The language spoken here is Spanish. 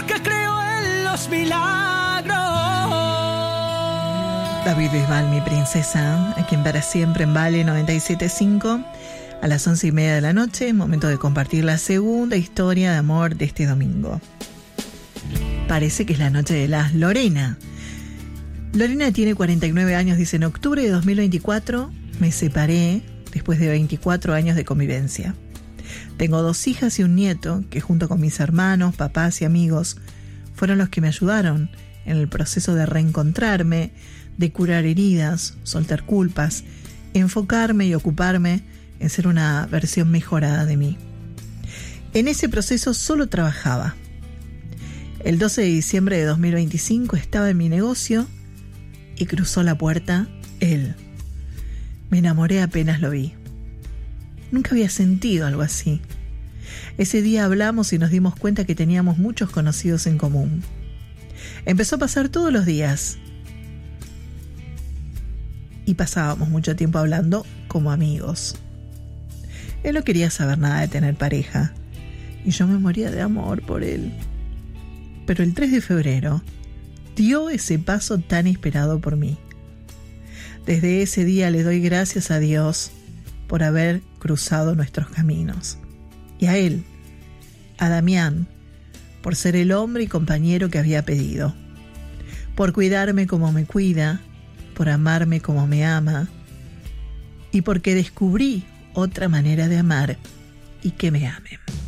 que creo en los milagros. David Bisbal, mi princesa, aquí en Para Siempre en Vale 97.5, a las 11:30 de la noche, momento de compartir la segunda historia de amor de este domingo. Parece que es la noche de las Lorena. Lorena tiene 49 años, dice: en octubre de 2024 me separé después de 24 años de convivencia. Tengo 2 hijas y un nieto que junto con mis hermanos, papás y amigos fueron los que me ayudaron en el proceso de reencontrarme, de curar heridas, soltar culpas, enfocarme y ocuparme en ser una versión mejorada de mí. En ese proceso solo trabajaba. El 12 de diciembre de 2025 estaba en mi negocio y cruzó la puerta él. Me enamoré apenas lo vi. Nunca había sentido algo así. Ese día hablamos y nos dimos cuenta que teníamos muchos conocidos en común. Empezó a pasar todos los días y pasábamos mucho tiempo hablando como amigos. Él no quería saber nada de tener pareja y yo me moría de amor por él. Pero el 3 de febrero dio ese paso tan esperado por mí. Desde ese día le doy gracias a Dios por haber cruzado nuestros caminos. Y a él, a Damián, por ser el hombre y compañero que había pedido. Por cuidarme como me cuida, por amarme como me ama, y porque descubrí otra manera de amar y que me amen.